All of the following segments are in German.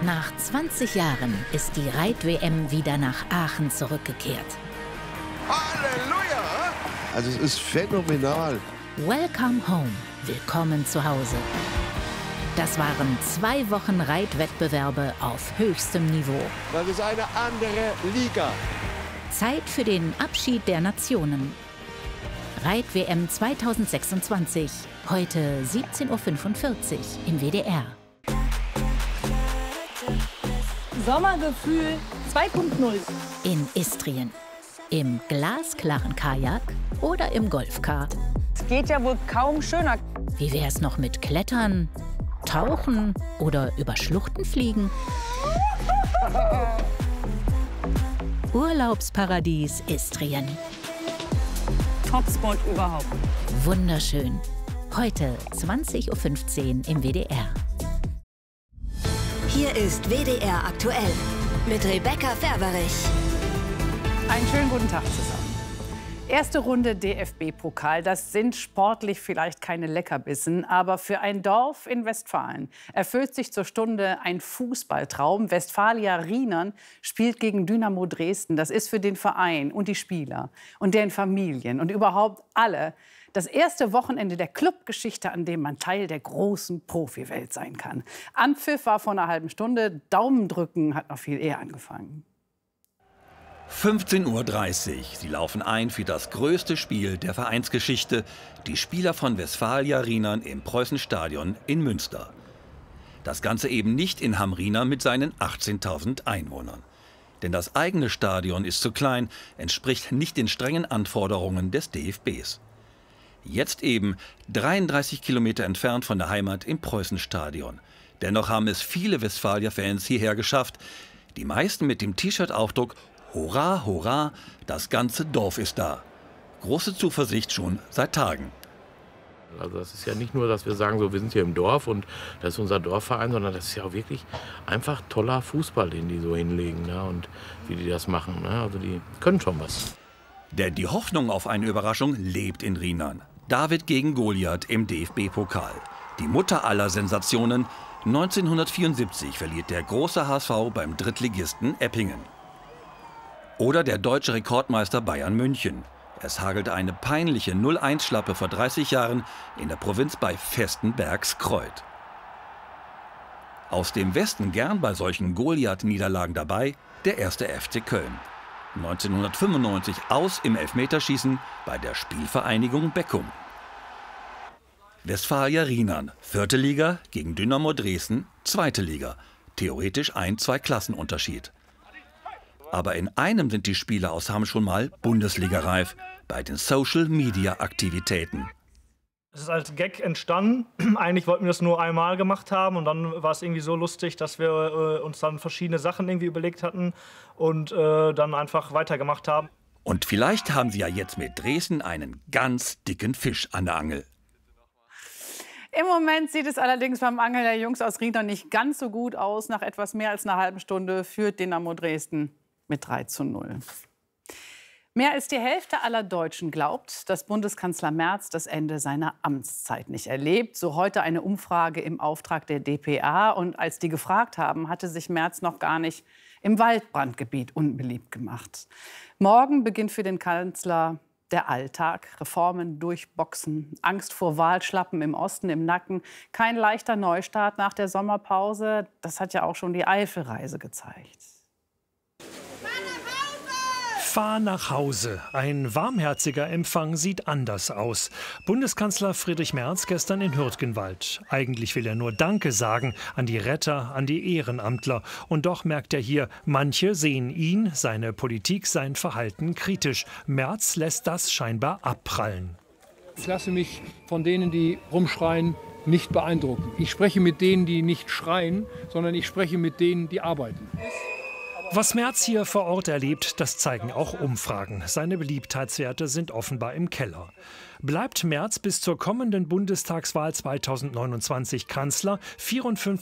Nach 20 Jahren ist die Reit-WM wieder nach Aachen zurückgekehrt. Halleluja! Also es ist phänomenal. Welcome home, willkommen zu Hause. Das waren 2 Wochen Reitwettbewerbe auf höchstem Niveau. Das ist eine andere Liga. Zeit für den Abschied der Nationen. Reit-WM 2026, heute 17:45 Uhr im WDR. Sommergefühl 2.0. In Istrien. Im glasklaren Kajak oder im Golfkar. Es geht ja wohl kaum schöner. Wie wär's noch mit Klettern, Tauchen oder über Schluchten fliegen? Urlaubsparadies Istrien. Topspot überhaupt. Wunderschön. Heute 20:15 Uhr im WDR. Hier ist WDR aktuell mit Rebecca Ferberich. Einen schönen guten Tag zusammen. Erste Runde DFB-Pokal, das sind sportlich vielleicht keine Leckerbissen, aber für ein Dorf in Westfalen erfüllt sich zur Stunde ein Fußballtraum. Westfalia Rheinern spielt gegen Dynamo Dresden. Das ist für den Verein und die Spieler und deren Familien und überhaupt alle das erste Wochenende der Clubgeschichte, an dem man Teil der großen Profiwelt sein kann. Anpfiff war vor einer halben Stunde, Daumendrücken hat noch viel eher angefangen. 15:30 Uhr. Sie laufen ein für das größte Spiel der Vereinsgeschichte. Die Spieler von Westfalia Rheinern im Preußenstadion in Münster. Das Ganze eben nicht in Hamm-Rheinern mit seinen 18.000 Einwohnern. Denn das eigene Stadion ist zu klein, entspricht nicht den strengen Anforderungen des DFBs. Jetzt eben 33 Kilometer entfernt von der Heimat im Preußenstadion. Dennoch haben es viele Westfalia-Fans hierher geschafft. Die meisten mit dem T-Shirt-Aufdruck Hurra, hurra, das ganze Dorf ist da. Große Zuversicht schon seit Tagen. Also das ist ja nicht nur, dass wir sagen, so, wir sind hier im Dorf und das ist unser Dorfverein, sondern das ist ja auch wirklich einfach toller Fußball, den die so hinlegen, ne? Und wie die das machen. Ne? Also die können schon was. Denn die Hoffnung auf eine Überraschung lebt in Rheinern. David gegen Goliath im DFB-Pokal. Die Mutter aller Sensationen. 1974 verliert der große HSV beim Drittligisten Eppingen. Oder der deutsche Rekordmeister Bayern München. Es hagelte eine peinliche 0-1-Schlappe vor 30 Jahren in der Provinz bei Vestenbergskreuth. Aus dem Westen gern bei solchen Goliath-Niederlagen dabei der 1. FC Köln. 1995 aus im Elfmeterschießen bei der Spielvereinigung Beckum. Westfalia Rheinern, 4. Liga gegen Dynamo Dresden, 2. Liga. Theoretisch ein Zwei-Klassen-Unterschied. Aber in einem sind die Spieler aus Hamm schon mal Bundesliga-reif, bei den Social-Media-Aktivitäten. Es ist als Gag entstanden. Eigentlich wollten wir das nur einmal gemacht haben und dann war es irgendwie so lustig, dass wir uns dann verschiedene Sachen irgendwie überlegt hatten und dann einfach weitergemacht haben. Und vielleicht haben sie ja jetzt mit Dresden einen ganz dicken Fisch an der Angel. Im Moment sieht es allerdings beim Angeln der Jungs aus Rheinern nicht ganz so gut aus. Nach etwas mehr als einer halben Stunde führt Dynamo Dresden mit 3:0. Mehr als die Hälfte aller Deutschen glaubt, dass Bundeskanzler Merz das Ende seiner Amtszeit nicht erlebt. So heute eine Umfrage im Auftrag der dpa. Und als die gefragt haben, hatte sich Merz noch gar nicht im Waldbrandgebiet unbeliebt gemacht. Morgen beginnt für den Kanzler der Alltag. Reformen durchboxen, Angst vor Wahlschlappen im Osten, im Nacken. Kein leichter Neustart nach der Sommerpause. Das hat ja auch schon die Eifelreise gezeigt. Fahr nach Hause. Ein warmherziger Empfang sieht anders aus. Bundeskanzler Friedrich Merz gestern in Hürtgenwald. Eigentlich will er nur Danke sagen an die Retter, an die Ehrenamtler. Und doch merkt er hier, manche sehen ihn, seine Politik, sein Verhalten kritisch. Merz lässt das scheinbar abprallen. Ich lasse mich von denen, die rumschreien, nicht beeindrucken. Ich spreche mit denen, die nicht schreien, sondern ich spreche mit denen, die arbeiten. Was Merz hier vor Ort erlebt, das zeigen auch Umfragen. Seine Beliebtheitswerte sind offenbar im Keller. Bleibt Merz bis zur kommenden Bundestagswahl 2029 Kanzler?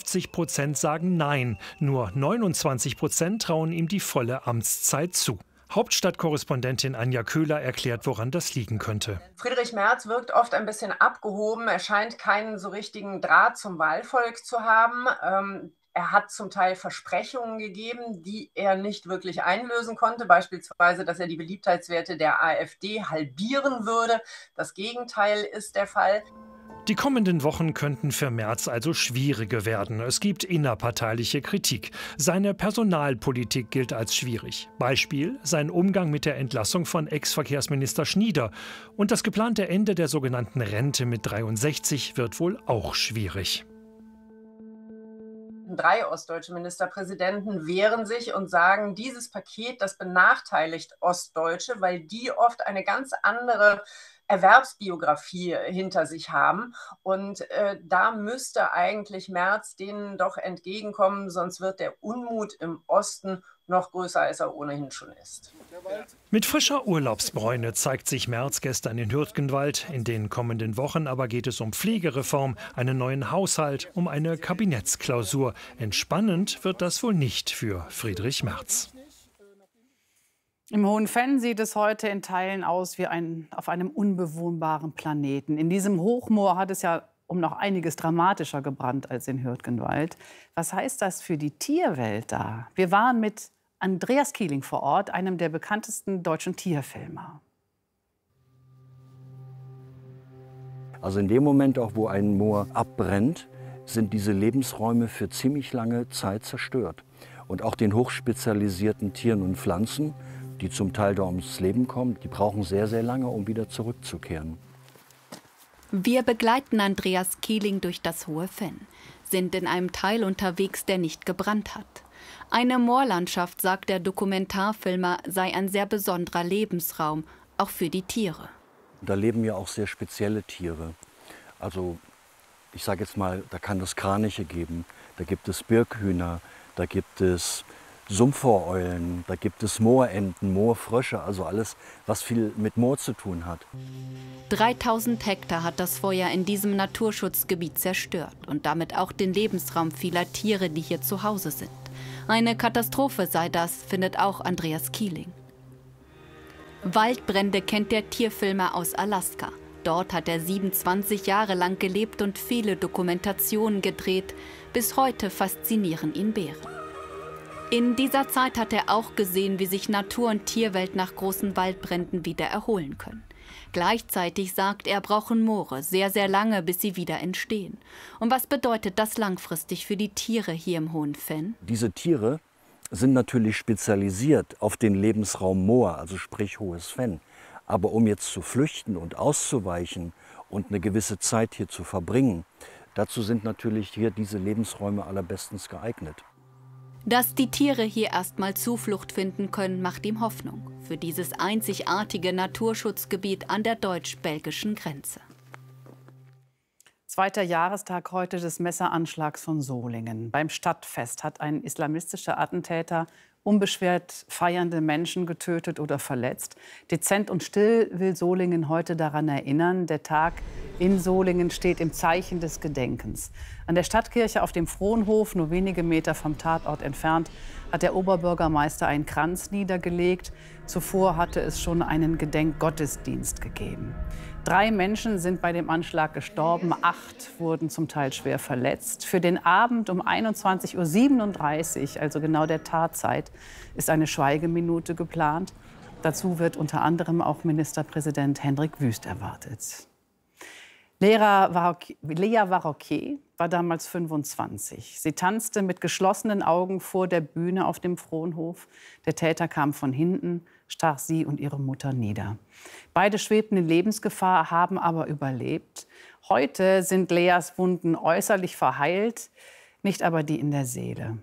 54% sagen Nein. Nur 29% trauen ihm die volle Amtszeit zu. Hauptstadtkorrespondentin Anja Köhler erklärt, woran das liegen könnte. Friedrich Merz wirkt oft ein bisschen abgehoben. Er scheint keinen so richtigen Draht zum Wahlvolk zu haben. Er hat zum Teil Versprechungen gegeben, die er nicht wirklich einlösen konnte. Beispielsweise, dass er die Beliebtheitswerte der AfD halbieren würde. Das Gegenteil ist der Fall. Die kommenden Wochen könnten für Merz also schwierige werden. Es gibt innerparteiliche Kritik. Seine Personalpolitik gilt als schwierig. Beispiel sein Umgang mit der Entlassung von Ex-Verkehrsminister Schnieder. Und das geplante Ende der sogenannten Rente mit 63 wird wohl auch schwierig. 3 ostdeutsche Ministerpräsidenten wehren sich und sagen, dieses Paket, das benachteiligt Ostdeutsche, weil die oft eine ganz andere Erwerbsbiografie hinter sich haben. Und da müsste eigentlich Merz denen doch entgegenkommen, sonst wird der Unmut im Osten noch größer, als er ohnehin schon ist. Mit frischer Urlaubsbräune zeigt sich Merz gestern in Hürtgenwald. In den kommenden Wochen aber geht es um Pflegereform, einen neuen Haushalt, um eine Kabinettsklausur. Entspannend wird das wohl nicht für Friedrich Merz. Im Hohenfenn sieht es heute in Teilen aus wie auf einem unbewohnbaren Planeten. In diesem Hochmoor hat es ja um noch einiges dramatischer gebrannt als in Hürtgenwald. Was heißt das für die Tierwelt da? Wir waren mit Andreas Kieling vor Ort, einem der bekanntesten deutschen Tierfilmer. Also in dem Moment, auch wo ein Moor abbrennt, sind diese Lebensräume für ziemlich lange Zeit zerstört. Und auch den hochspezialisierten Tieren und Pflanzen, die zum Teil da ums Leben kommen, die brauchen sehr, sehr lange, um wieder zurückzukehren. Wir begleiten Andreas Kieling durch das Hohe Fenn, sind in einem Teil unterwegs, der nicht gebrannt hat. Eine Moorlandschaft, sagt der Dokumentarfilmer, sei ein sehr besonderer Lebensraum, auch für die Tiere. Da leben ja auch sehr spezielle Tiere. Also ich sage jetzt mal, da kann es Kraniche geben, da gibt es Birkhühner, da gibt es Sumpfvoreulen, da gibt es Moorenten, Moorfrösche, also alles, was viel mit Moor zu tun hat. 3000 Hektar hat das Feuer in diesem Naturschutzgebiet zerstört und damit auch den Lebensraum vieler Tiere, die hier zu Hause sind. Eine Katastrophe sei das, findet auch Andreas Kieling. Waldbrände kennt der Tierfilmer aus Alaska. Dort hat er 27 Jahre lang gelebt und viele Dokumentationen gedreht. Bis heute faszinieren ihn Bären. In dieser Zeit hat er auch gesehen, wie sich Natur und Tierwelt nach großen Waldbränden wieder erholen können. Gleichzeitig sagt er, brauchen Moore sehr, sehr lange, bis sie wieder entstehen. Und was bedeutet das langfristig für die Tiere hier im Hohen Fenn? Diese Tiere sind natürlich spezialisiert auf den Lebensraum Moor, also sprich Hohes Fenn. Aber um jetzt zu flüchten und auszuweichen und eine gewisse Zeit hier zu verbringen, dazu sind natürlich hier diese Lebensräume allerbestens geeignet. Dass die Tiere hier erstmal Zuflucht finden können, macht ihm Hoffnung für dieses einzigartige Naturschutzgebiet an der deutsch-belgischen Grenze. 2. Jahrestag heute des Messeranschlags von Solingen. Beim Stadtfest hat ein islamistischer Attentäter unbeschwert feiernde Menschen getötet oder verletzt. Dezent und still will Solingen heute daran erinnern. Der Tag in Solingen steht im Zeichen des Gedenkens. An der Stadtkirche auf dem Frohnhof, nur wenige Meter vom Tatort entfernt, hat der Oberbürgermeister einen Kranz niedergelegt. Zuvor hatte es schon einen Gedenkgottesdienst gegeben. 3 Menschen sind bei dem Anschlag gestorben, 8 wurden zum Teil schwer verletzt. Für den Abend um 21:37 Uhr, also genau der Tatzeit, ist eine Schweigeminute geplant. Dazu wird unter anderem auch Ministerpräsident Hendrik Wüst erwartet. Lea Varroquier war damals 25. Sie tanzte mit geschlossenen Augen vor der Bühne auf dem Frohnhof. Der Täter kam von hinten, stach sie und ihre Mutter nieder. Beide schwebten in Lebensgefahr, haben aber überlebt. Heute sind Leas Wunden äußerlich verheilt, nicht aber die in der Seele.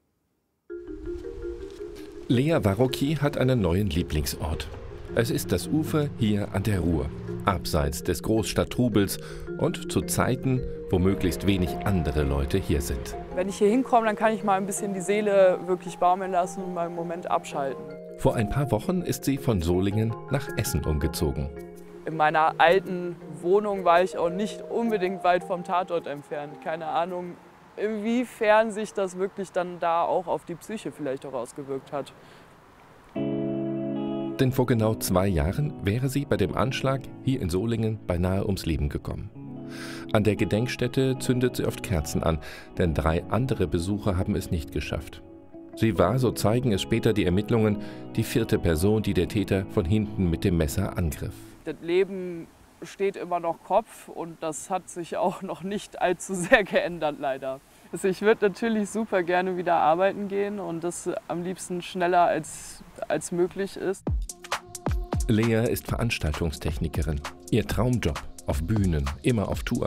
Lea Varroquier hat einen neuen Lieblingsort. Es ist das Ufer hier an der Ruhr, abseits des Großstadttrubels und zu Zeiten, wo möglichst wenig andere Leute hier sind. Wenn ich hier hinkomme, dann kann ich mal ein bisschen die Seele wirklich baumeln lassen und mal einen Moment abschalten. Vor ein paar Wochen ist sie von Solingen nach Essen umgezogen. In meiner alten Wohnung war ich auch nicht unbedingt weit vom Tatort entfernt. Keine Ahnung, inwiefern sich das wirklich dann da auch auf die Psyche vielleicht auch ausgewirkt hat. Denn vor genau 2 Jahren wäre sie bei dem Anschlag hier in Solingen beinahe ums Leben gekommen. An der Gedenkstätte zündet sie oft Kerzen an, denn 3 andere Besucher haben es nicht geschafft. Sie war, so zeigen es später die Ermittlungen, die 4. Person, die der Täter von hinten mit dem Messer angriff. Das Leben steht immer noch Kopf und das hat sich auch noch nicht allzu sehr geändert, leider. Also ich würde natürlich super gerne wieder arbeiten gehen und das am liebsten schneller als möglich ist. Lea ist Veranstaltungstechnikerin. Ihr Traumjob, auf Bühnen, immer auf Tour.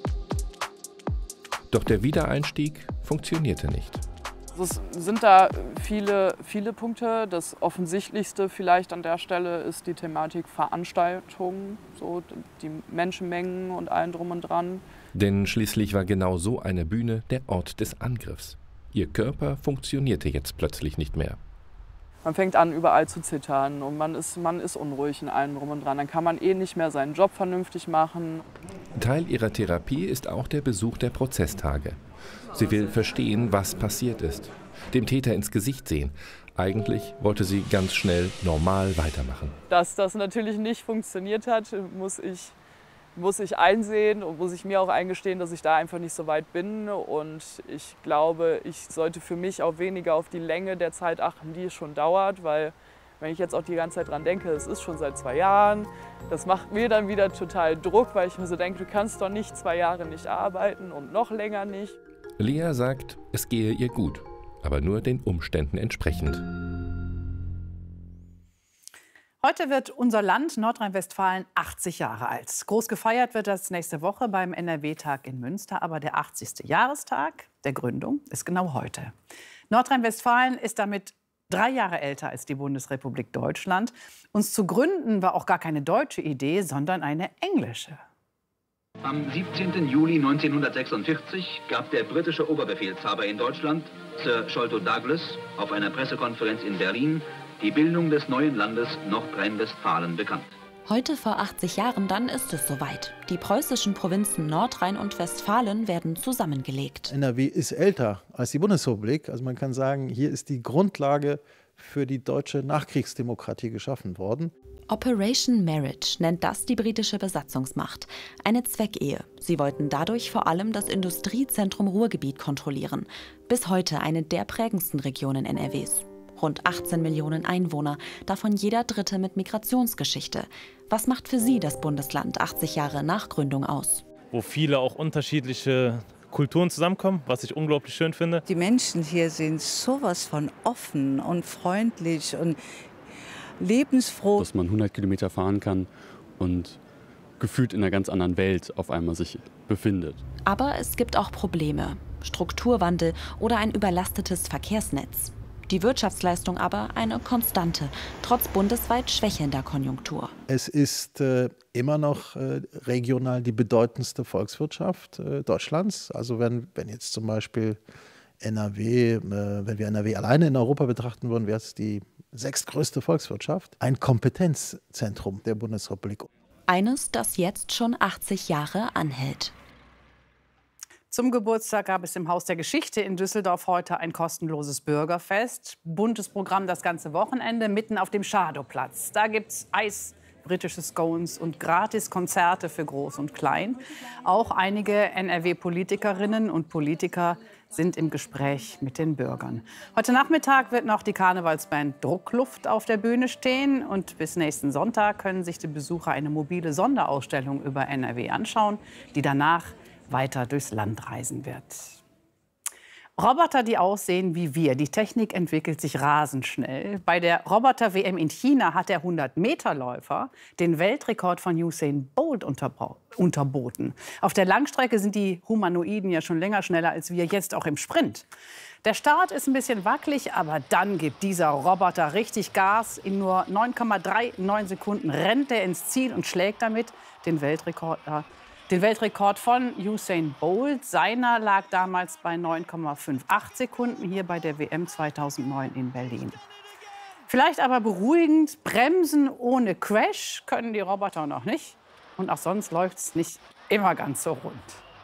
Doch der Wiedereinstieg funktionierte nicht. Es sind da viele Punkte. Das Offensichtlichste vielleicht an der Stelle ist die Thematik Veranstaltungen, so die Menschenmengen und allem drum und dran. Denn schließlich war genau so eine Bühne der Ort des Angriffs. Ihr Körper funktionierte jetzt plötzlich nicht mehr. Man fängt an, überall zu zittern und man ist unruhig in allem drum und dran. Dann kann man nicht mehr seinen Job vernünftig machen. Teil ihrer Therapie ist auch der Besuch der Prozesstage. Sie will verstehen, was passiert ist, dem Täter ins Gesicht sehen. Eigentlich wollte sie ganz schnell normal weitermachen. Dass das natürlich nicht funktioniert hat, muss ich einsehen und muss ich mir auch eingestehen, dass ich da einfach nicht so weit bin. Und ich glaube, ich sollte für mich auch weniger auf die Länge der Zeit achten, die es schon dauert, weil wenn ich jetzt auch die ganze Zeit dran denke, es ist schon seit 2 Jahren, das macht mir dann wieder total Druck, weil ich mir so denke, du kannst doch nicht 2 Jahre nicht arbeiten und noch länger nicht. Lea sagt, es gehe ihr gut, aber nur den Umständen entsprechend. Heute wird unser Land Nordrhein-Westfalen 80 Jahre alt. Groß gefeiert wird das nächste Woche beim NRW-Tag in Münster. Aber der 80. Jahrestag der Gründung ist genau heute. Nordrhein-Westfalen ist damit 3 Jahre älter als die Bundesrepublik Deutschland. Uns zu gründen war auch gar keine deutsche Idee, sondern eine englische. Am 17. Juli 1946 gab der britische Oberbefehlshaber in Deutschland, Sir Sholto Douglas, auf einer Pressekonferenz in Berlin die Bildung des neuen Landes Nordrhein-Westfalen bekannt. Heute vor 80 Jahren dann ist es soweit. Die preußischen Provinzen Nordrhein und Westfalen werden zusammengelegt. NRW ist älter als die Bundesrepublik. Also man kann sagen, hier ist die Grundlage für die deutsche Nachkriegsdemokratie geschaffen worden. Operation Marriage nennt das die britische Besatzungsmacht. Eine Zweckehe. Sie wollten dadurch vor allem das Industriezentrum Ruhrgebiet kontrollieren. Bis heute eine der prägendsten Regionen NRWs. Rund 18 Millionen Einwohner, davon jeder Dritte mit Migrationsgeschichte. Was macht für Sie das Bundesland 80 Jahre nach Gründung aus? Wo viele auch unterschiedliche Kulturen zusammenkommen, was ich unglaublich schön finde. Die Menschen hier sind sowas von offen und freundlich und lebensfroh. Dass man 100 Kilometer fahren kann und gefühlt in einer ganz anderen Welt auf einmal sich befindet. Aber es gibt auch Probleme. Strukturwandel oder ein überlastetes Verkehrsnetz. Die Wirtschaftsleistung aber eine Konstante, trotz bundesweit schwächelnder Konjunktur. Es ist immer noch regional die bedeutendste Volkswirtschaft Deutschlands. Also wenn jetzt zum Beispiel NRW, wenn wir NRW alleine in Europa betrachten würden, wäre es die 6. größte Volkswirtschaft. Ein Kompetenzzentrum der Bundesrepublik. Eines, das jetzt schon 80 Jahre anhält. Zum Geburtstag gab es im Haus der Geschichte in Düsseldorf heute ein kostenloses Bürgerfest. Buntes Programm das ganze Wochenende mitten auf dem Schadowplatz. Da gibt's Eis, britische Scones und gratis Konzerte für Groß und Klein. Auch einige NRW-Politikerinnen und Politiker sind im Gespräch mit den Bürgern. Heute Nachmittag wird noch die Karnevalsband Druckluft auf der Bühne stehen. Und bis nächsten Sonntag können sich die Besucher eine mobile Sonderausstellung über NRW anschauen, die danach weiter durchs Land reisen wird. Roboter, die aussehen wie wir. Die Technik entwickelt sich rasend schnell. Bei der Roboter-WM in China hat der 100-Meter-Läufer den Weltrekord von Usain Bolt unterboten. Auf der Langstrecke sind die Humanoiden ja schon länger schneller als wir, jetzt auch im Sprint. Der Start ist ein bisschen wackelig, aber dann gibt dieser Roboter richtig Gas. In nur 9,39 Sekunden rennt er ins Ziel und schlägt damit den Weltrekord von Usain Bolt. Seiner lag damals bei 9,58 Sekunden hier bei der WM 2009 in Berlin. Vielleicht aber beruhigend, bremsen ohne Crash können die Roboter noch nicht. Und auch sonst läuft es nicht immer ganz so rund.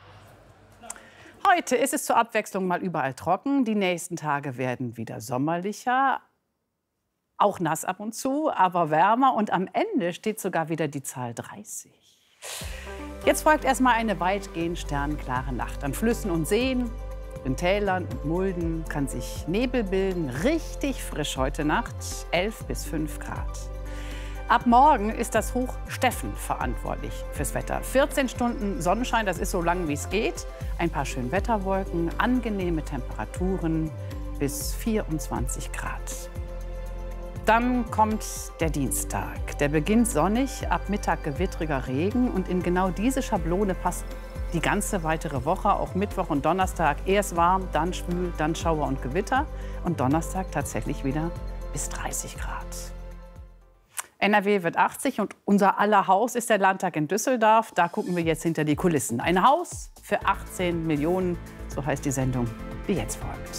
Heute ist es zur Abwechslung mal überall trocken. Die nächsten Tage werden wieder sommerlicher. Auch nass ab und zu, aber wärmer. Und am Ende steht sogar wieder die Zahl 30. Jetzt folgt erstmal eine weitgehend sternklare Nacht. An Flüssen und Seen, in Tälern und Mulden kann sich Nebel bilden. Richtig frisch heute Nacht, 11 bis 5 Grad. Ab morgen ist das Hoch Steffen verantwortlich fürs Wetter. 14 Stunden Sonnenschein, das ist so lang wie es geht. Ein paar Schönwetterwolken, angenehme Temperaturen bis 24 Grad. Dann kommt der Dienstag. Der beginnt sonnig, ab Mittag gewittriger Regen. Und in genau diese Schablone passt die ganze weitere Woche, auch Mittwoch und Donnerstag. Erst warm, dann schwül, dann Schauer und Gewitter. Und Donnerstag tatsächlich wieder bis 30 Grad. NRW wird 80 und unser aller Haus ist der Landtag in Düsseldorf. Da gucken wir jetzt hinter die Kulissen. Ein Haus für 18 Millionen, so heißt die Sendung, die jetzt folgt.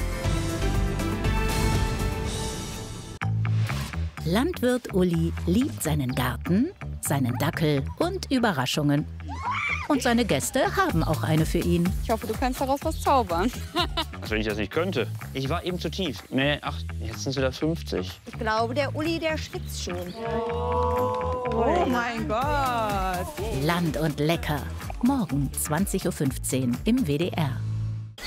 Landwirt Uli liebt seinen Garten, seinen Dackel und Überraschungen. Und seine Gäste haben auch eine für ihn. Ich hoffe, du kannst daraus was zaubern. Als wenn ich das nicht könnte. Ich war eben zu tief. Nee, ach, jetzt sind es wieder 50. Ich glaube, der Uli, der schwitzt schon. Oh mein Gott. Land und lecker. Morgen 20:15 Uhr im WDR.